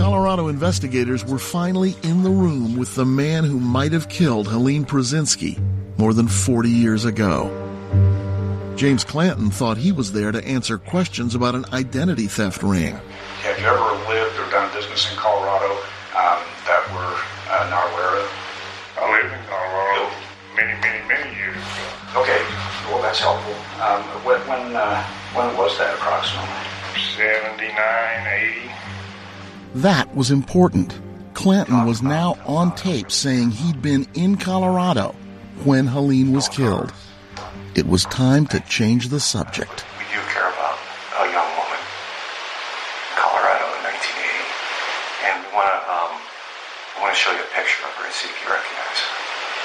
Colorado investigators were finally in the room with the man who might have killed Helene Pruszynski more than 40 years ago. James Clanton thought he was there to answer questions about an identity theft ring. Have you ever lived or done business in Colorado that we're not aware of? I lived in Colorado many years ago. Okay, well that's helpful. When was that approximately? 79, 80. That was important. Clanton was now on tape saying he'd been in Colorado when Helene was killed. It was time to change the subject.